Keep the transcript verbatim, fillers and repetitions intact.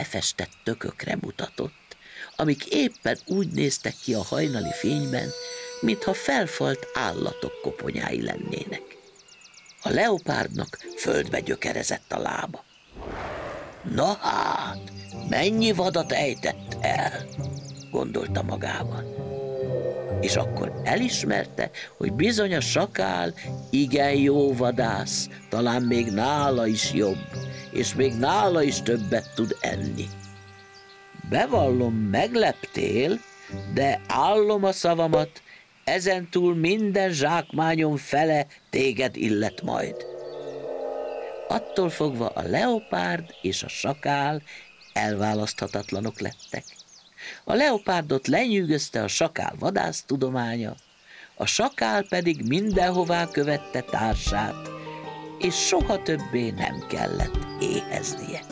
lefestett tökökre mutatott, amik éppen úgy néztek ki a hajnali fényben, mintha felfalt állatok koponyái lennének. A leopárdnak földbe gyökerezett a lába. Na hát, mennyi vadat ejtett el, gondolta magában. És akkor elismerte, hogy bizony a sakál igen jó vadász, talán még nála is jobb, és még nála is többet tud enni. Bevallom, megleptél, de állom a szavamat, ezentúl minden zsákmányom fele téged illet majd. Attól fogva a leopárd és a sakál elválaszthatatlanok lettek. A leopárdot lenyűgözte a sakál vadásztudománya, a sakál pedig mindenhová követte társát, és soha többé nem kellett éheznie.